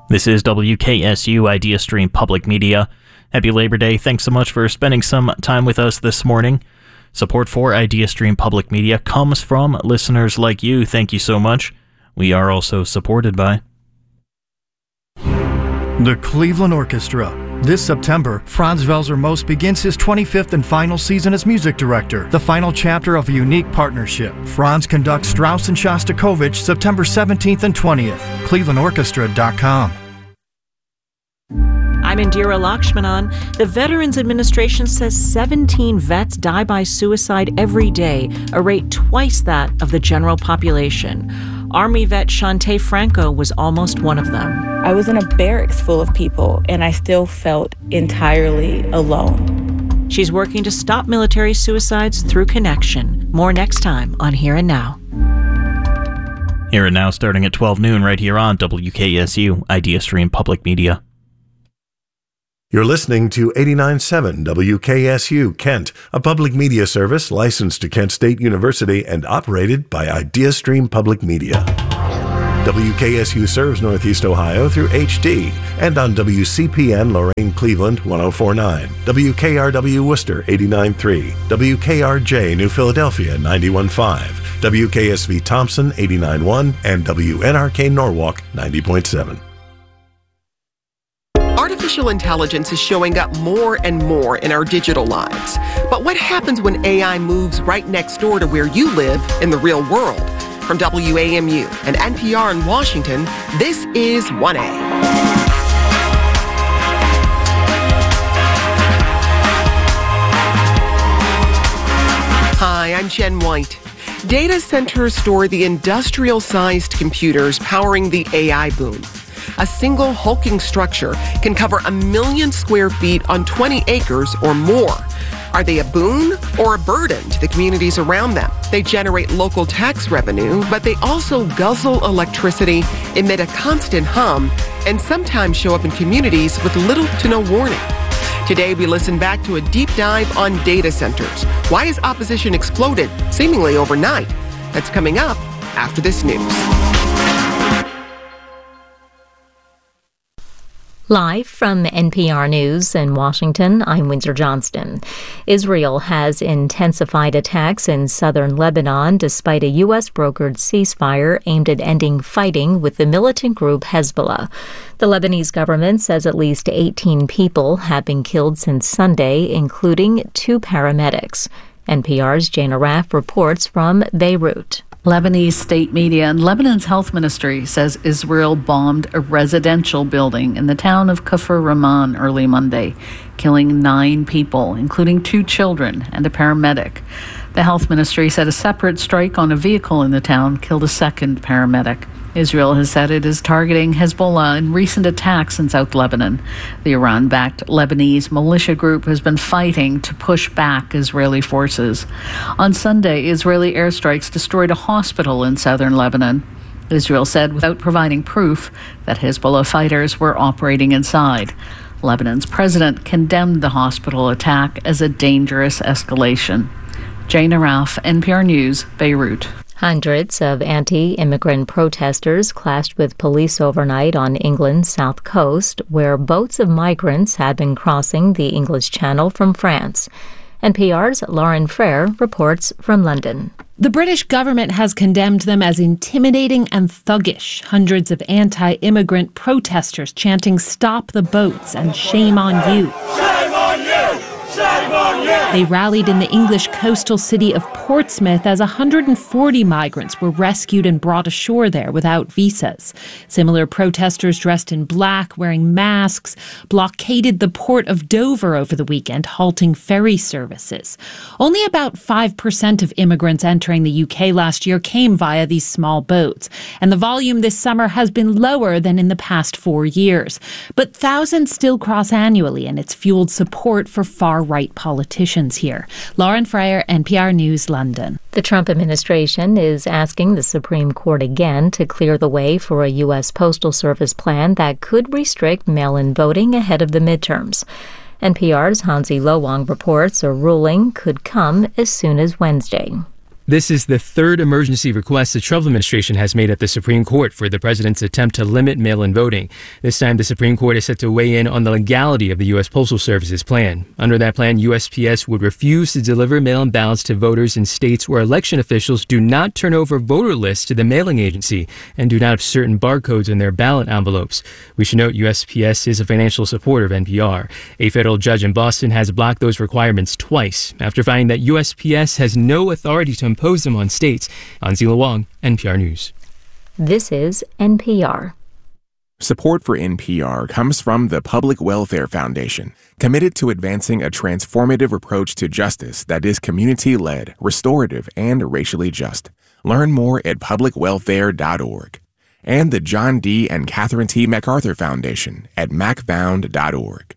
This is WKSU Idea Stream Public Media. Happy Labor Day. Thanks so much for spending some time with us this morning. Support for Idea Stream Public Media comes from listeners like you. Thank you so much. We are also supported by the Cleveland Orchestra. This September, Franz Welser Most begins his 25th and final season as music director, the final chapter of a unique partnership. Franz conducts Strauss and Shostakovich September 17th and 20th. ClevelandOrchestra.com. I'm Indira Lakshmanan. The Veterans Administration says 17 vets die by suicide every day, a rate twice that of the general population. Army vet Shantae Franco was almost one of them. I was in a barracks full of people, and I still felt entirely alone. She's working to stop military suicides through connection. More next time on Here and Now. Here and Now starting at 12 noon right here on WKSU Idea Stream Public Media. You're listening to 89.7 WKSU Kent, a public media service licensed to Kent State University and operated by IdeaStream Public Media. WKSU serves Northeast Ohio through HD and on WCPN Lorain Cleveland 104.9, WKRW Worcester 89.3, WKRJ New Philadelphia 91.5, WKSV Thompson 89.1, and WNRK Norwalk 90.7. Artificial intelligence is showing up more and more in our digital lives. But what happens when AI moves right next door to where you live in the real world? From WAMU and NPR in Washington, this is 1A. Hi, I'm Jen White. Data centers store the industrial-sized computers powering the AI boom. A single hulking structure can cover 1 million square feet on 20 acres or more. Are they a boon or a burden to the communities around them? They generate local tax revenue, but they also guzzle electricity, emit a constant hum, and sometimes show up in communities with little to no warning. Today, we listen back to a deep dive on data centers. Why has opposition exploded seemingly overnight? That's coming up after this news. Live from NPR News in Washington, I'm Windsor Johnston. Israel has intensified attacks in southern Lebanon despite a U.S.-brokered ceasefire aimed at ending fighting with the militant group Hezbollah. The Lebanese government says at least 18 people have been killed since Sunday, including 2 paramedics. NPR's Jane Arraf reports from Beirut. Lebanese state media and Lebanon's health ministry says Israel bombed a residential building in the town of Kafr Rahman early Monday, killing 9 people, including 2 children and a paramedic. The health ministry said a separate strike on a vehicle in the town killed a second paramedic. Israel has said it is targeting Hezbollah in recent attacks in South Lebanon. The Iran-backed Lebanese militia group has been fighting to push back Israeli forces. On Sunday, Israeli airstrikes destroyed a hospital in southern Lebanon. Israel said without providing proof that Hezbollah fighters were operating inside. Lebanon's president condemned the hospital attack as a dangerous escalation. Jane Arraf, NPR News, Beirut. Hundreds of anti-immigrant protesters clashed with police overnight on England's south coast, where boats of migrants had been crossing the English Channel from France. NPR's Lauren Frere reports from London. The British government has condemned them as intimidating and thuggish. Hundreds of anti-immigrant protesters chanting "Stop the boats" and "Shame on you." Shame on you! Shame on you! They rallied in the English coastal city of Portsmouth as 140 migrants were rescued and brought ashore there without visas. Similar protesters dressed in black, wearing masks, blockaded the port of Dover over the weekend, halting ferry services. Only about 5% of immigrants entering the UK last year came via these small boats, and the volume this summer has been lower than in the past 4 years. But thousands still cross annually, and it's fueled support for far-right politicians here. Lauren Frere, NPR News, London. The Trump administration is asking the Supreme Court again to clear the way for a U.S. Postal Service plan that could restrict mail-in voting ahead of the midterms. NPR's Hansi Lowang reports a ruling could come as soon as Wednesday. This is the third emergency request the Trump administration has made at the Supreme Court for the president's attempt to limit mail-in voting. This time, the Supreme Court is set to weigh in on the legality of the U.S. Postal Service's plan. Under that plan, USPS would refuse to deliver mail-in ballots to voters in states where election officials do not turn over voter lists to the mailing agency and do not have certain barcodes in their ballot envelopes. We should note USPS is a financial supporter of NPR. A federal judge in Boston has blocked those requirements twice after finding that USPS has no authority to impose them on states. Anzila Wang, NPR News. This is NPR. Support for NPR comes from the Public Welfare Foundation, committed to advancing a transformative approach to justice that is community-led, restorative, and racially just. Learn more at publicwelfare.org. And the John D. and Catherine T. MacArthur Foundation at macfound.org.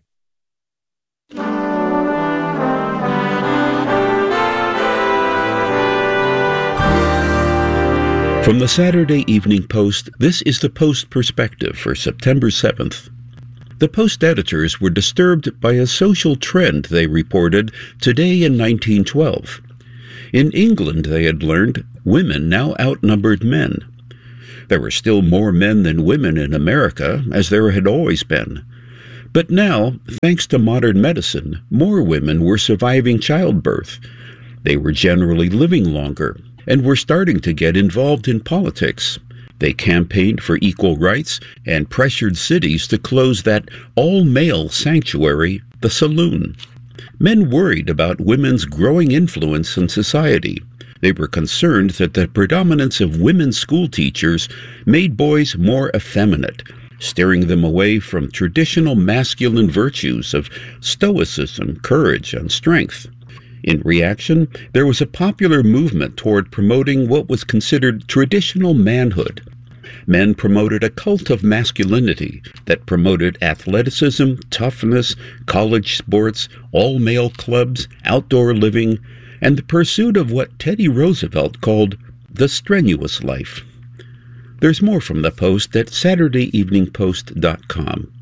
From the Saturday Evening Post, this is the Post Perspective for September 7th. The Post editors were disturbed by a social trend they reported today in 1912. In England, they had learned, women now outnumbered men. There were still more men than women in America, as there had always been. But now, thanks to modern medicine, more women were surviving childbirth. They were generally living longer and were starting to get involved in politics. They campaigned for equal rights and pressured cities to close that all-male sanctuary, the saloon. Men worried about women's growing influence in society. They were concerned that the predominance of women school teachers made boys more effeminate, steering them away from traditional masculine virtues of stoicism, courage, and strength. In reaction, there was a popular movement toward promoting what was considered traditional manhood. Men promoted a cult of masculinity that promoted athleticism, toughness, college sports, all-male clubs, outdoor living, and the pursuit of what Teddy Roosevelt called the strenuous life. There's more from the Post at SaturdayEveningPost.com.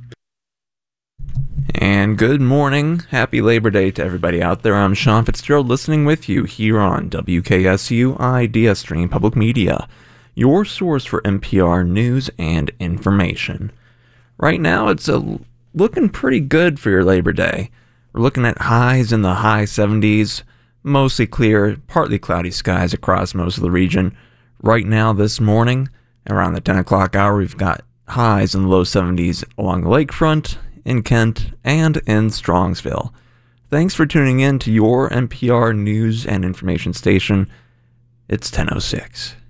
And good morning. Happy Labor Day to everybody out there. I'm Sean Fitzgerald listening with you here on WKSU Idea Stream Public Media, your source for NPR news and information. Right now, it's looking pretty good for your Labor Day. We're looking at highs in the high 70s, mostly clear, partly cloudy skies across most of the region. Right now, this morning, around the 10 o'clock hour, we've got highs in the low 70s along the lakefront, in Kent, and in Strongsville. Thanks for tuning in to your NPR news and information station. It's 10:06.